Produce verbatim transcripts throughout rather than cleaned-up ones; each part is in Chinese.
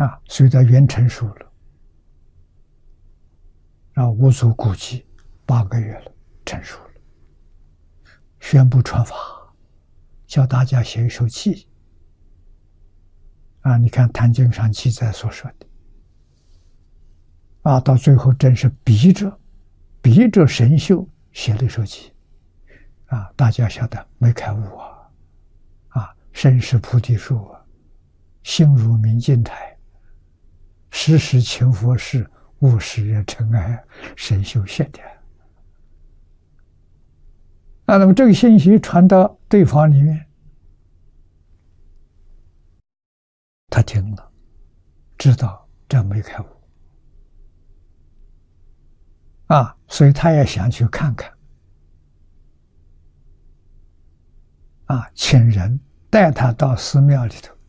啊，随着元成熟了，然后无足顾及，八个月了，成熟了，宣布传法，叫大家写一首偈。啊，你看《坛经》上记载所说的，啊，到最后真是逼着，逼着神秀写了一首偈，啊，大家晓得没开悟啊，啊，身是菩提树啊，心如明镜台，时时勤佛事，勿使人尘埃，神秀写的。啊，那么这个信息传到对方里面，他听了，知道这没开悟，啊，所以他也想去看看，啊，请人带他到寺庙里头，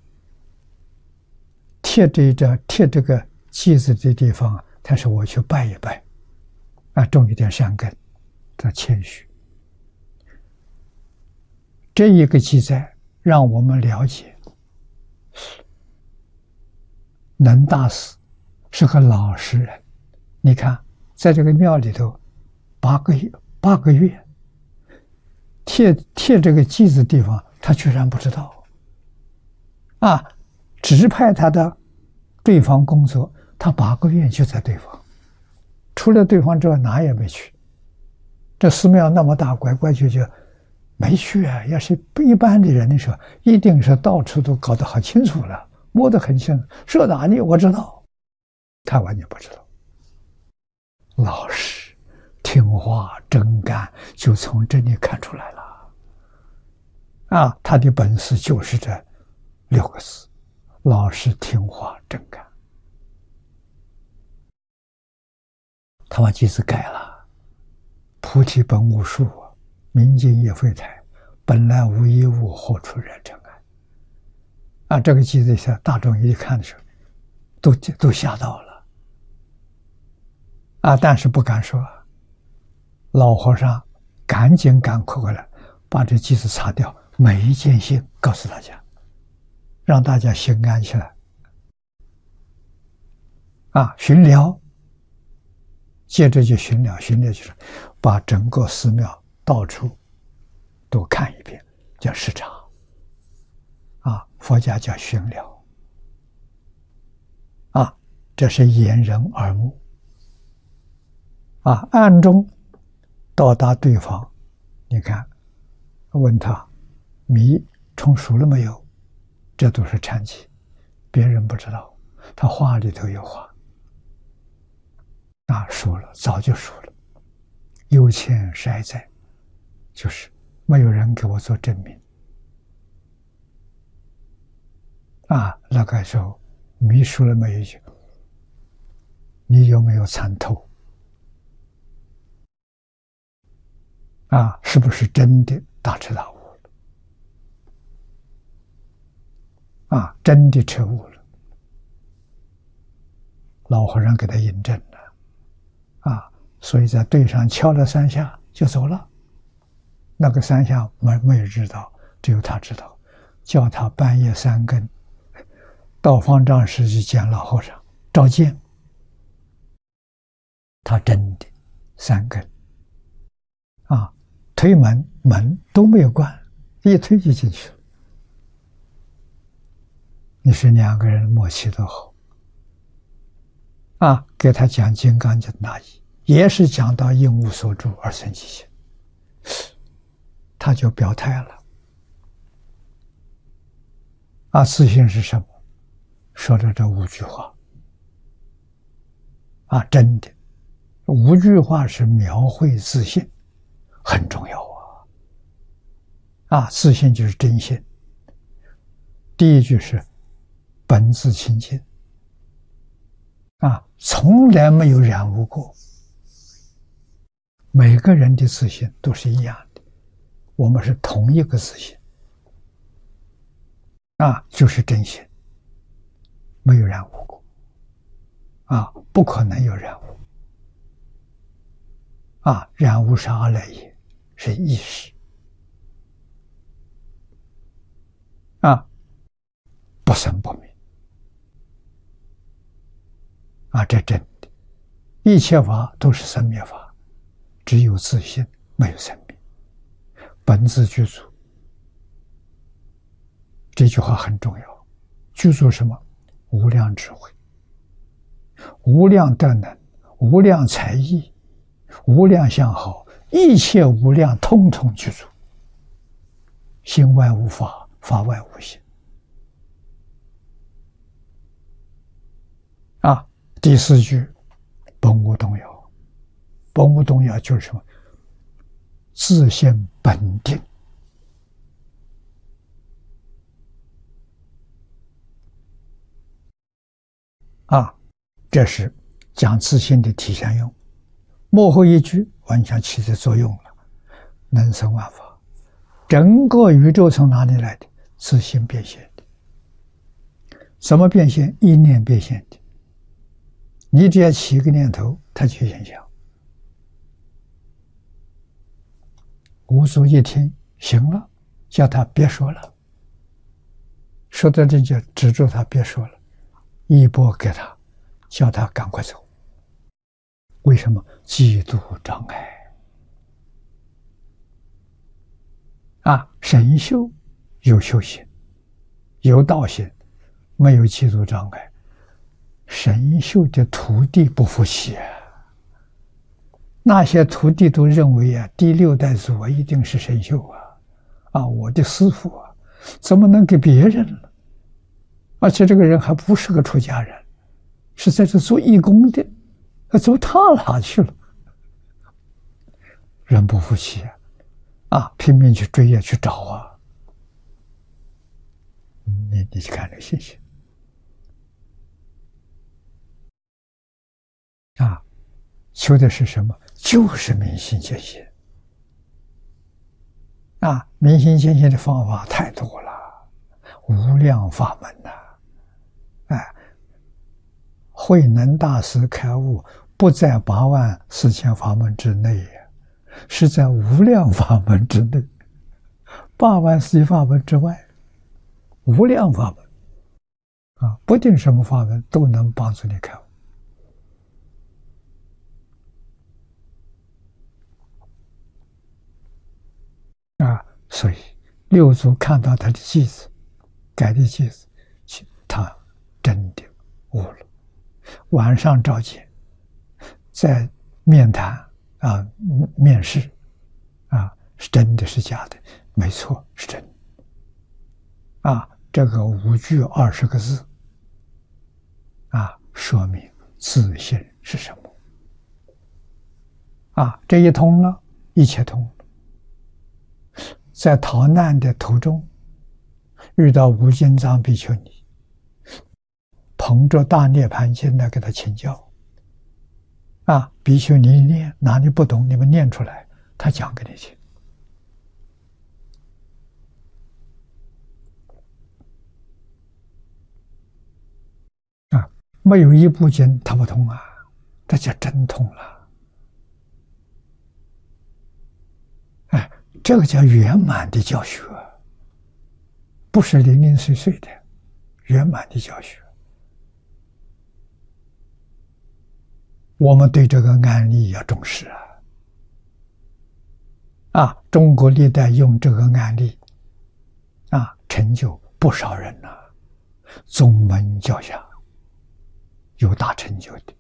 贴这个贴这个偈子的地方，他说我去拜一拜，啊，种一点善根，他谦虚。这一个记载让我们了解，能大师是个老实人。你看，在这个庙里头，八个月，八个月，贴贴这个偈子地方，他居然不知道，啊，指派他的对方工作，他八个月就在对方，除了对方之外哪也没去。这寺庙那么大，拐拐角角没去啊！要是一般的人的时候，一定是到处都搞得好清楚了，摸得很清楚。说哪里我知道，他完全不知道。老实、听话、真干，就从这里看出来了。啊，他的本事就是这六个字：老实、听话、真干。他把句子改了：菩提本无树，明镜亦非台，本来无一物，何处惹尘埃。啊，这个句子下，大众一看的时候，都都吓到了。啊，但是不敢说。老和尚赶紧赶快过来，把这句子擦掉，每一件心告诉大家，让大家心安起来。啊，巡疗，接着就巡疗，巡疗就是把整个寺庙到处都看一遍，叫视察。啊，佛家叫巡疗。啊，这是掩人耳目。啊，暗中到达对方，你看，问他米冲熟了没有？这都是禅机，别人不知道，他话里头有话。啊，熟了，早就熟了。忧欠实还在，就是没有人给我做证明。啊，那个时候米熟了没有？你有没有参透？啊，是不是真的大彻大悟了？啊，真的彻悟了。老和尚给他印证了。啊，所以在队上敲了三下就走了。那个三下没没有知道，只有他知道。叫他半夜三更到方丈室去见老和尚召见。他真的三更啊，推门门都没有关，一推就进去了。你是两个人默契都好。啊，给他讲《金刚经》大义，也是讲到应无所住而生其心，他就表态了。啊，自信是什么？说的这五句话。啊，真的，五句话是描绘自信，很重要啊。啊，自信就是真心。第一句是本自清净。啊，从来没有染污过。每个人的自信都是一样的，我们是同一个自信。啊，就是真心，没有染污过。啊，不可能有染污。啊，染污是阿赖耶，是意识。啊，不生不灭。 啊，这真的，一切法都是生灭法，只有自性，没有生灭，本自具足。这句话很重要，具足什么？无量智慧，无量德能，无量才艺，无量相好，一切无量通通具足。心外无法，法外无心。啊，第四句本无动摇，本无动摇就是什么？自性本定。啊，这是讲自性的体现用。末后一句完全起着作用了，能生万法。整个宇宙从哪里来的？自性变现的。怎么变现？一念变现的。你只要起一个念头，它就现象。五祖一听，行了，叫他别说了。说到这就止住他别说了，一波给他，叫他赶快走。为什么？嫉妒障碍啊！神修有修行，有道行，没有嫉妒障碍。神秀的徒弟不服气啊！那些徒弟都认为啊，第六代祖啊一定是神秀啊，啊，我的师父啊，怎么能给别人了？而且这个人还不是个出家人，是在这做义工的，走他哪去了？人不服气啊，啊，拼命去追啊，去找啊！你你去看这个信息。啊，求的是什么？就是明心见性。啊，明心见性的方法太多了，无量法门呐、啊！哎，慧能大师开悟不在八万四千法门之内，是在无量法门之内，八万四千法门之外，无量法门啊，不定什么法门都能帮助你开悟。啊，所以六祖看到他的偈子，改的偈子，他真的悟了。晚上召见，在面谈啊，面试啊，是真的是假的？没错，是真的。啊，这个五句二十个字，啊，说明自性是什么？啊，这一通了，一切通了。在逃难的途中，遇到无尽藏比丘尼，捧着大涅盘经来给他请教。啊，比丘尼念哪里不懂，你们念出来，他讲给你听。啊，没有一部经他不通啊，这就真通了。哎。这个叫圆满的教学，不是零零碎碎的，圆满的教学。我们对这个案例要重视啊！啊，中国历代用这个案例，啊，成就不少人呐、啊，宗门教下有大成就的。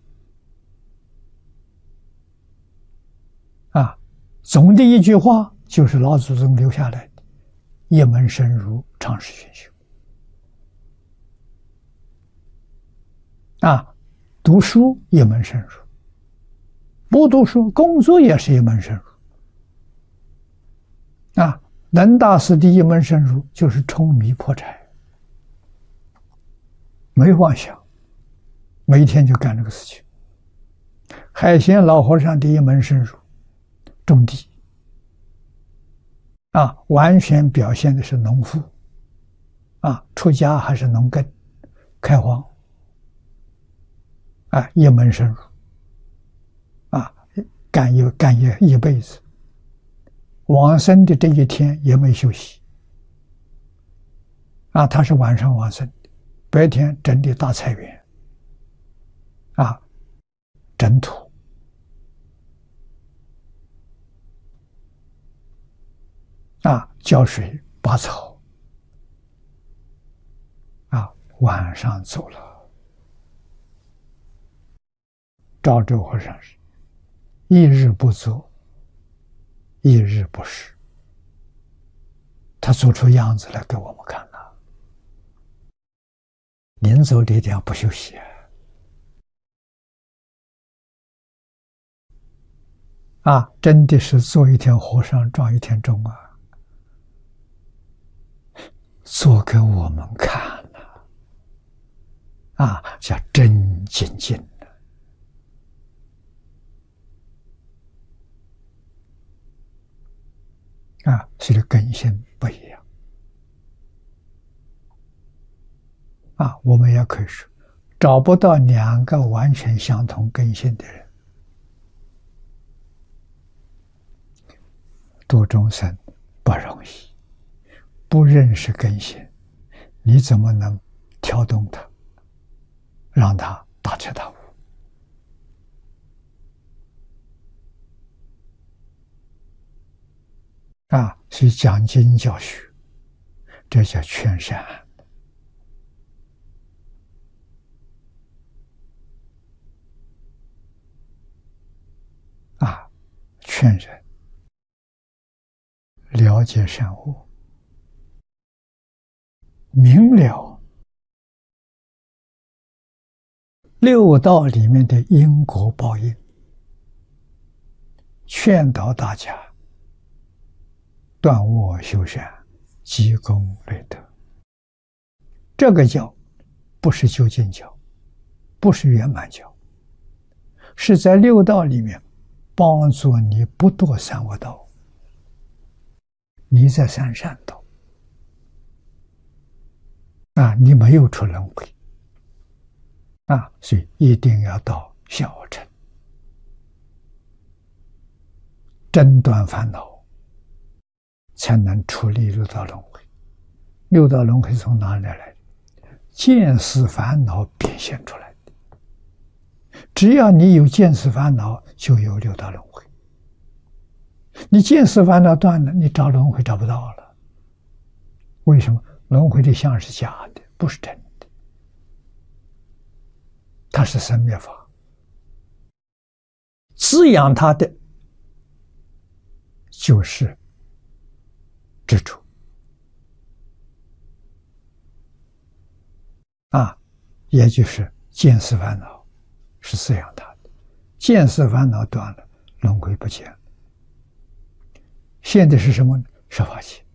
啊，总的一句话。就是老祖宗留下来的一门深入，常识熏修。啊，读书一门深入，不读书工作也是一门深入。啊，能大师的一门深入就是冲迷破柴，没妄想，每天就干这个事情。海鲜老和尚的一门深入，种地。啊，完全表现的是农夫，啊，出家还是农耕，开荒，啊，一门深入，啊，干一干一一辈子，往生的这一天也没休息，啊，他是晚上往生的，白天整理大菜园，啊， 整土，啊，浇水拔草，啊，晚上走了。赵州和尚是一日不作，一日不食，他做出样子来给我们看了。临走这一点不休息啊，真的是做一天和尚撞一天钟啊，做给我们看了啊，叫真精进的啊，所以根性不一样啊。我们也可以说，找不到两个完全相同根性的人。度众生不容易，不认识根性，你怎么能挑动他，让他大彻大悟？啊，所以讲经教学，这叫劝善啊，劝人了解善恶，明了六道里面的因果报应，劝导大家断恶修善，积功累德。这个教不是究竟教，不是圆满教，是在六道里面帮助你不堕三恶道，你在三善道啊，你没有出轮回啊，所以一定要到小乘，诊断烦恼，才能处理六道轮回。六道轮回从哪里来的？见思烦恼变现出来的。只要你有见思烦恼，就有六道轮回。你见思烦恼断了，你找轮回找不到了。为什么？轮回的相是假的，不是真的，它是生灭法，滋养它的就是执着啊，也就是见思烦恼是滋养它的，见思烦恼断了，轮回不见了。现在是什么呢？十法界。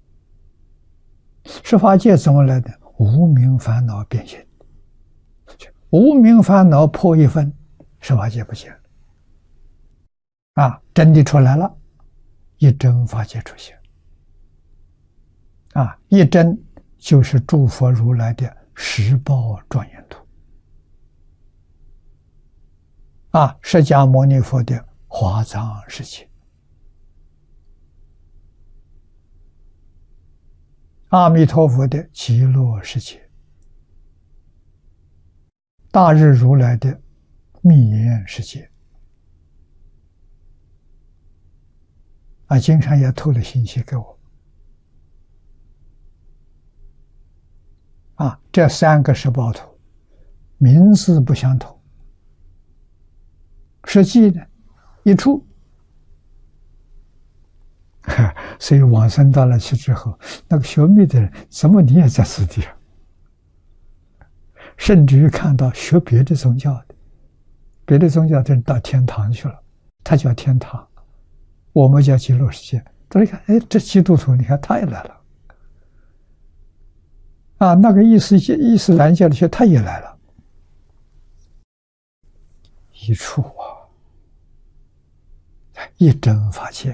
十法界怎么来的？无明烦恼变现，无明烦恼破一分，十法界不见了啊，真的出来了，一真法界出现啊，一真就是诸佛如来的十报庄严图啊，释迦牟尼佛的华藏世界，阿弥陀佛的极乐世界，大日如来的密严世界啊，经常也透了信息给我啊，这三个十报图名字不相同，实际呢一处，所以往生到了去之后，那个学密的人怎么你也在此地，甚至于看到学别的宗教的，别的宗教的人到天堂去了，他叫天堂，我们叫极乐世界。他一看，哎，这基督徒，你看他也来了，啊，那个伊斯伊斯兰教的学他也来了，一处啊，一真法界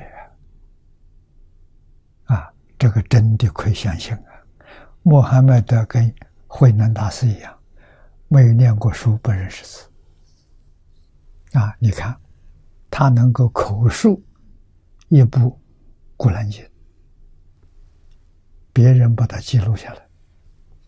啊，这个真的可以相信啊。穆罕默德跟慧能大师一样，没有念过书，不认识字啊。你看，他能够口述一部《古兰经》，别人把它记录下来。